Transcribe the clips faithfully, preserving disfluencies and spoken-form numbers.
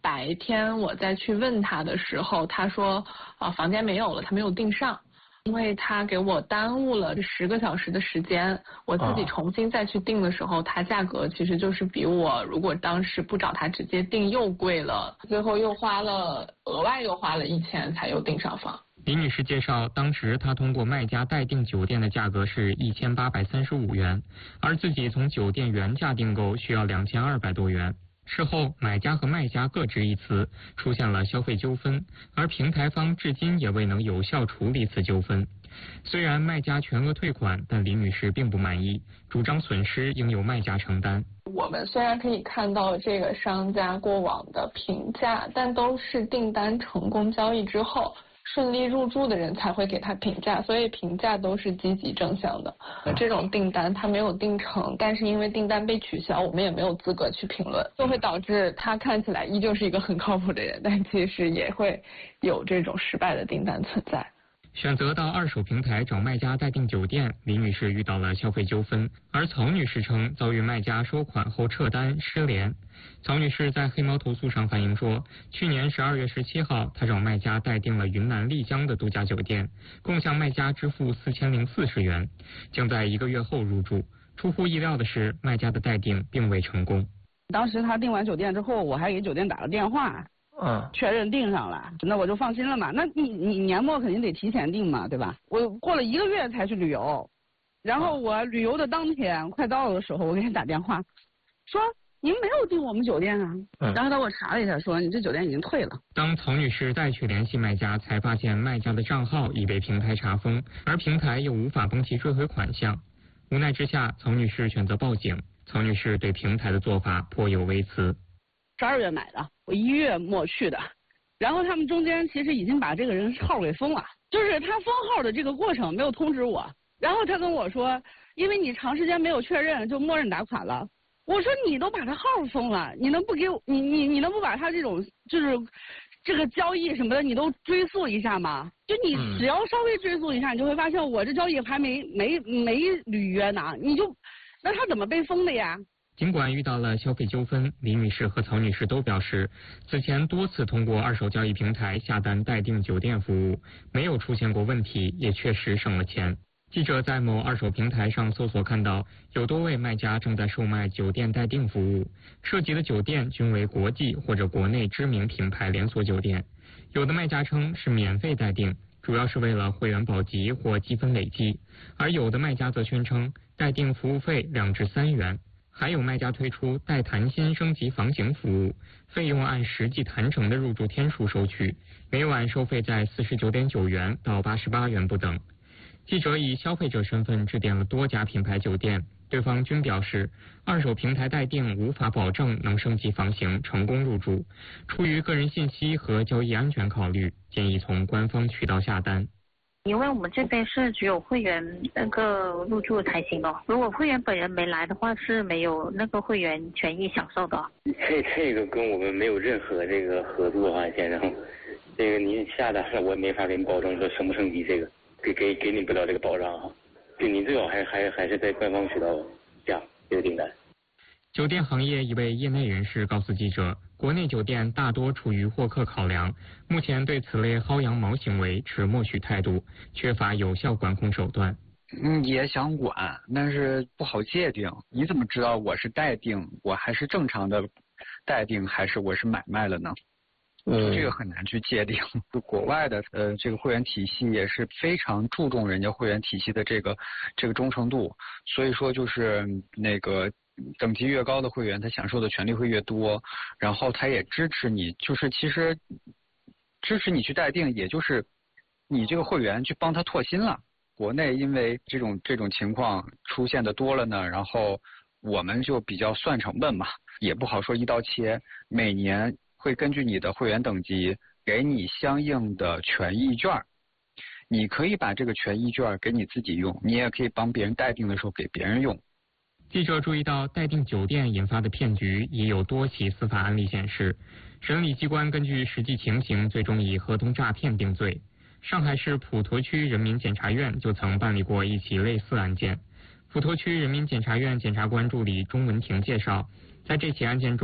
白天我再去问他的时候，他说啊、呃、房间没有了，他没有订上。因为他给我耽误了十个小时的时间，我自己重新再去订的时候，它价格其实就是比我如果当时不找他直接订又贵了，最后又花了额外又花了一千才又订上房。 李女士介绍，当时她通过卖家代订酒店的价格是一千八百三十五元，而自己从酒店原价订购需要两千二百多元。事后，买家和卖家各执一词，出现了消费纠纷，而平台方至今也未能有效处理此纠纷。虽然卖家全额退款，但李女士并不满意，主张损失应由卖家承担。 我们虽然可以看到这个商家过往的评价，但都是订单成功交易之后顺利入住的人才会给他评价，所以评价都是积极正向的。这种订单他没有订成，但是因为订单被取消，我们也没有资格去评论，就会导致他看起来依旧是一个很靠谱的人，但其实也会有这种失败的订单存在。 选择到二手平台找卖家代订酒店，李女士遇到了消费纠纷，而曹女士称遭遇卖家收款后撤单失联。曹女士在黑猫投诉上反映说，去年十二月十七号，她找卖家代订了云南丽江的度假酒店，共向卖家支付四千零四十元，将在一个月后入住。出乎意料的是，卖家的代订并未成功。 当时他订完酒店之后，我还给酒店打了电话。嗯，确认订上了，那我就放心了嘛。那你你年末肯定得提前订嘛，对吧？我过了一个月才去旅游，然后我旅游的当天快到的时候，我给他打电话，说您没有订我们酒店啊。嗯，然后他给我查了一下，说你这酒店已经退了。 当曹女士再去联系卖家，才发现卖家的账号已被平台查封，而平台又无法帮其追回款项。无奈之下，曹女士选择报警。曹女士对平台的做法颇有微词。 十二月买的，我一月末去的，然后他们中间其实已经把这个人号给封了，就是他封号的这个过程没有通知我，然后他跟我说，因为你长时间没有确认，就默认打款了。我说你都把他号封了，你能不给我，你你你能不把他这种就是这个交易什么的，你都追溯一下吗？就你只要稍微追溯一下，你就会发现我这交易还没没没履约呢，你就那他怎么被封的呀？ 尽管遇到了消费纠纷，李女士和曹女士都表示，此前多次通过二手交易平台下单代订酒店服务，没有出现过问题，也确实省了钱。记者在某二手平台上搜索看到，有多位卖家正在售卖酒店代订服务，涉及的酒店均为国际或者国内知名品牌连锁酒店。有的卖家称是免费代订，主要是为了会员保级或积分累积，而有的卖家则宣称代订服务费两至三元。还有卖家推出带谈心升级房型服务，费用按实际谈成的入住天数收取，每晚收费在四十九点九元到八十八元不等。记者以消费者身份致电了多家品牌酒店，对方均表示，二手平台代订无法保证能升级房型成功入住，出于个人信息和交易安全考虑，建议从官方渠道下单。 因为我们这边是只有会员那个入住才行哦，如果会员本人没来的话，是没有那个会员权益享受的。 这这个跟我们没有任何这个合作啊，先生，这个您下单了，我也没法给你保证说升不升级，这个给给给你不了这个保障啊。对，您最好还还还是在官方渠道下这个订单。 酒店行业一位业内人士告诉记者，国内酒店大多出于获客考量，目前对此类薅羊毛行为持默许态度，缺乏有效管控手段。 嗯，也想管，但是不好界定。你怎么知道我是代订，我还是正常的代订，还是我是买卖了呢？嗯，这个很难去界定。就国外的呃这个会员体系也是非常注重人家会员体系的这个这个忠诚度，所以说就是那个。等级越高的会员，他享受的权利会越多，然后他也支持你，就是其实支持你去代订，也就是你这个会员去帮他拓新了。国内因为这种这种情况出现的多了呢，然后我们就比较算成本嘛，也不好说一刀切，每年会根据你的会员等级给你相应的权益券，你可以把这个权益券给你自己用，你也可以帮别人代订的时候给别人用。 记者注意到，代订酒店引发的骗局也有多起司法案例显示，审理机关根据实际情形，最终以合同诈骗定罪。上海市普陀区人民检察院就曾办理过一起类似案件。普陀区人民检察院检察官助理钟文婷介绍，在这起案件中，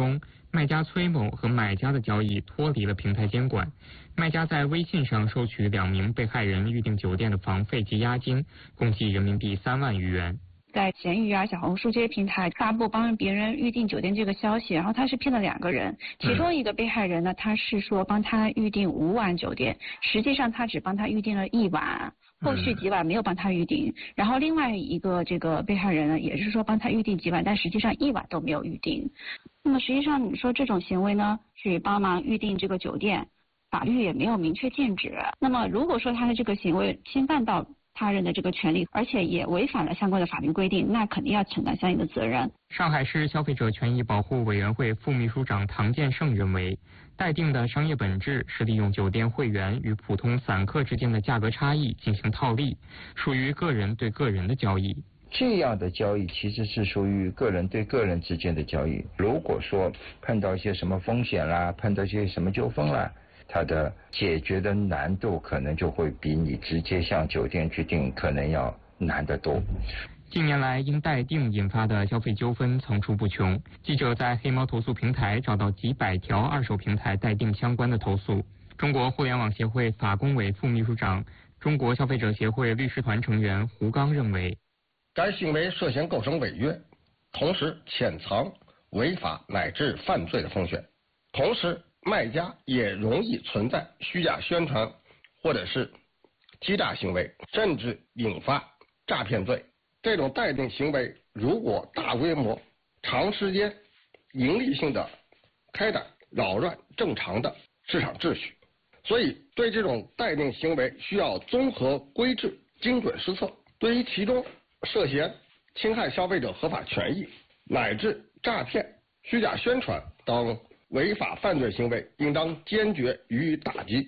卖家崔某和买家的交易脱离了平台监管。卖家在微信上收取两名被害人预订酒店的房费及押金，共计人民币三万余元。 在闲鱼啊、小红书这些平台发布帮别人预订酒店这个消息，然后他是骗了两个人，其中一个被害人呢，他是说帮他预订五晚酒店，实际上他只帮他预订了一晚，后续几晚没有帮他预订。然后另外一个这个被害人呢，也是说帮他预订几晚，但实际上一晚都没有预订。那么实际上你说这种行为呢，去帮忙预订这个酒店，法律也没有明确禁止。那么如果说他的这个行为侵犯到他人的这个权利，而且也违反了相关的法律规定，那肯定要承担相应的责任。 上海市消费者权益保护委员会副秘书长唐建胜认为，待订的商业本质是利用酒店会员与普通散客之间的价格差异进行套利，属于个人对个人的交易。 这样的交易其实是属于个人对个人之间的交易。如果说碰到一些什么风险啦，碰到一些什么纠纷啦，它的解决的难度可能就会比你直接向酒店去订可能要难得多。 近年来，因待订引发的消费纠纷层出不穷。记者在黑猫投诉平台找到几百条二手平台待订相关的投诉。中国互联网协会法工委副秘书长、中国消费者协会律师团成员胡刚认为， 该行为涉嫌构成违约，同时潜藏违法乃至犯罪的风险，同时卖家也容易存在虚假宣传或者是欺诈行为，甚至引发诈骗罪。这种待订行为如果大规模、长时间、盈利性的开展，扰乱正常的市场秩序。所以对这种待订行为需要综合规制、精准施策。对于其中涉嫌侵害消费者合法权益乃至诈骗、虚假宣传等违法犯罪行为，应当坚决予以打击。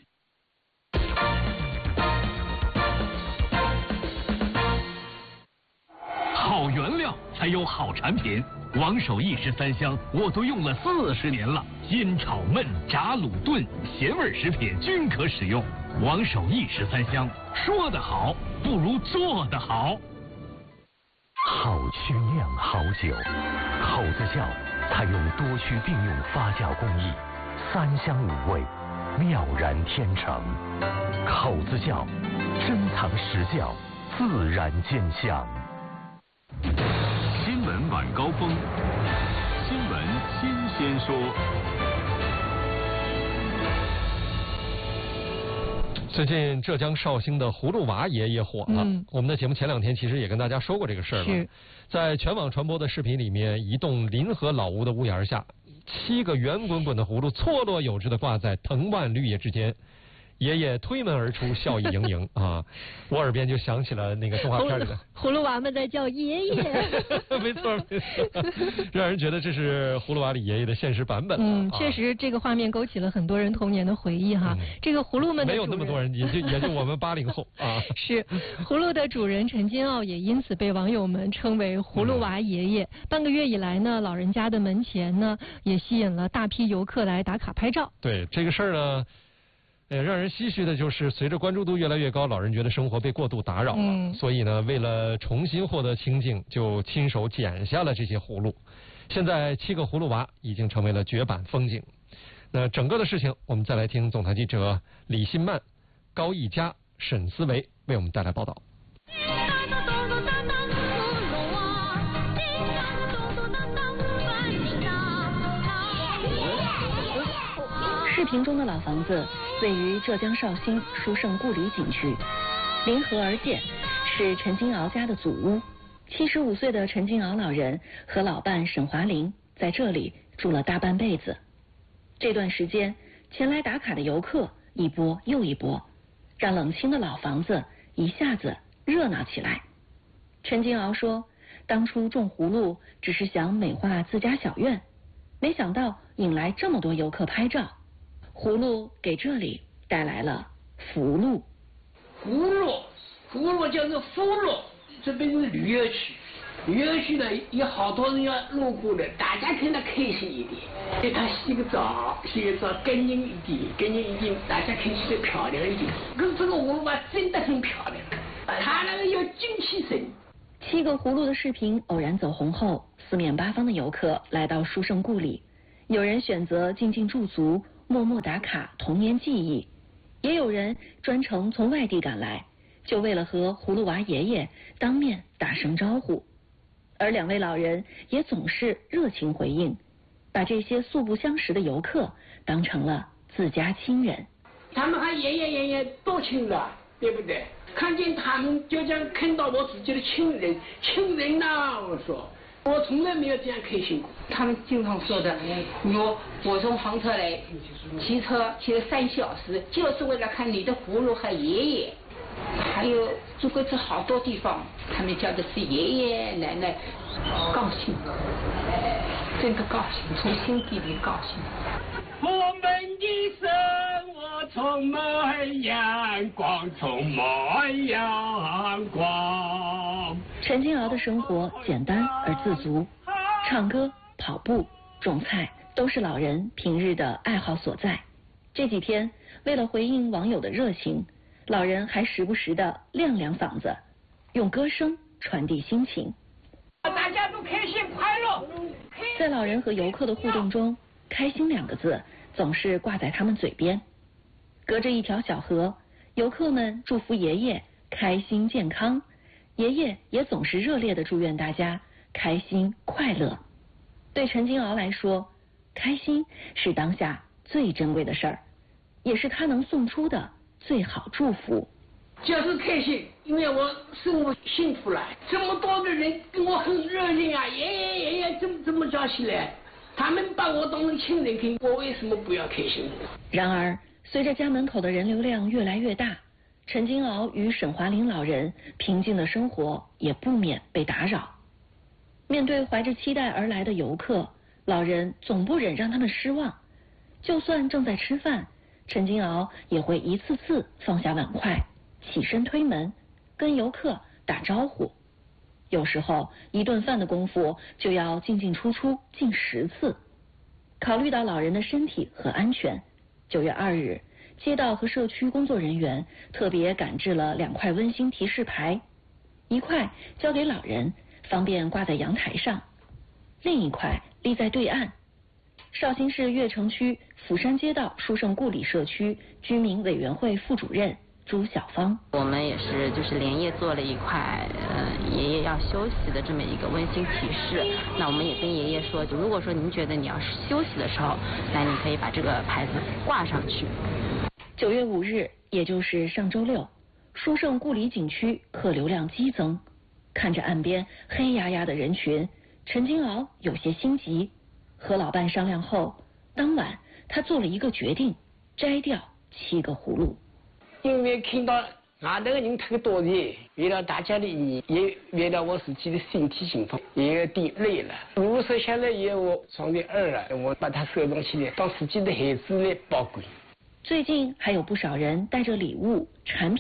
好原料才有好产品，王守义十三香我都用了四十年了，煎炒焖炸卤炖咸味食品均可使用。王守义十三香，说得好不如做得好。 好曲酿好酒，口子窖采用多区并用发酵工艺，三香五味，妙然天成。口子窖珍藏实窖，自然见香。 新闻晚高峰，新闻新鲜说。 最近浙江绍兴的葫芦娃爷爷火了、 嗯、 我们的节目前两天其实也跟大家说过这个事儿了。在全网传播的视频里面，一栋临河老屋的屋檐下，七个圆滚滚的葫芦错落有致地挂在藤蔓绿叶之间，爷爷推门而出，笑意盈盈啊！我耳边就想起了那个动画片里的葫芦娃们在叫爷爷。 没错没错，让人觉得这是葫芦娃里爷爷的现实版本。 嗯，确实这个画面勾起了很多人童年的回忆哈。嗯、这个葫芦们的没有那么多人，也就也就我们八零后啊。 是，葫芦的主人陈金奥也因此被网友们称为葫芦娃爷爷。嗯、半个月以来呢，老人家的门前呢也吸引了大批游客来打卡拍照。 对这个事儿呢。呃，让人唏嘘的就是，随着关注度越来越高，老人觉得生活被过度打扰了，嗯、所以呢，为了重新获得清静，就亲手剪下了这些葫芦。现在七个葫芦娃已经成为了绝版风景。那整个的事情，我们再来听总台记者李新曼、高一佳、沈思维为我们带来报道。 视频中的老房子位于浙江绍兴书圣故里景区，临河而建，是陈金鳌家的祖屋。七十五岁的陈金鳌老人和老伴沈华林在这里住了大半辈子。这段时间，前来打卡的游客一波又一波，让冷清的老房子一下子热闹起来。陈金鳌说，当初种葫芦只是想美化自家小院，没想到引来这么多游客拍照。葫芦给这里带来了福禄。 葫芦，葫芦就是福禄，这边是旅游区，旅游区呢有好多人要路过的，大家看得开心一点，给他洗个澡，洗个澡干净一点，干净一点，大家看起来漂亮一点。可是这个葫芦娃真的很漂亮，它那个有精气神。 七个葫芦的视频偶然走红后，四面八方的游客来到书圣故里。 有人选择静静驻足，默默打卡童年记忆，也有人专程从外地赶来，就为了和葫芦娃爷爷当面打声招呼。而两位老人也总是热情回应，把这些素不相识的游客当成了自家亲人。 他们喊爷爷爷爷多亲了，对不对？看见他们就像看到我自己的亲人，亲人呐！我说，我从来没有这样开心过。 他们经常说的，我我从杭州来，骑车骑了三小时，就是为了看你的葫芦和爷爷。还有中国这好多地方，他们叫的是爷爷奶奶，高兴，真的高兴，从心底里高兴。 我们的生活充满阳光，充满阳光。 陈金鳌的生活简单而自足，唱歌、跑步、种菜都是老人平日的爱好所在。这几天，为了回应网友的热情，老人还时不时的亮亮嗓子，用歌声传递心情。 大家都开心快乐。 在老人和游客的互动中，开心两个字总是挂在他们嘴边。隔着一条小河，游客们祝福爷爷开心健康，爷爷也总是热烈地祝愿大家开心快乐。对陈金鳌来说，开心是当下最珍贵的事儿，也是他能送出的最好祝福。 就是开心，因为我生活幸福了，这么多的人跟我很热情啊，爷爷爷爷怎么怎么叫起来，他们把我当成亲人看，我为什么不要开心？ 然而，随着家门口的人流量越来越大，陈金鳌与沈华林老人平静的生活也不免被打扰。面对怀着期待而来的游客，老人总不忍让他们失望。就算正在吃饭，陈金鳌也会一次次放下碗筷，起身推门，跟游客打招呼。有时候一顿饭的功夫就要进进出出近十次。考虑到老人的身体和安全，九月二日，街道和社区工作人员特别赶制了两块温馨提示牌，一块交给老人，方便挂在阳台上，另一块立在对岸。绍兴市越城区釜山街道书圣故里社区居民委员会副主任朱小芳， 我们也是就是连夜做了一块呃爷爷要休息的这么一个温馨提示。那我们也跟爷爷说，如果说您觉得你要是休息的时候，那你可以把这个牌子挂上去。 九月五日，也就是上周六，书圣故里景区客流量激增，看着岸边黑压压的人群，陈金鳌有些心急。和老伴商量后，当晚他做了一个决定，摘掉七个葫芦。 因为看到外头的人特多人，为了大家的意义，也为了我自己的身体情况，也有点累了。如果说下来以后状态二了，我把它收藏起来，当自己的孩子来保管。 最近还有不少人带着礼物、产品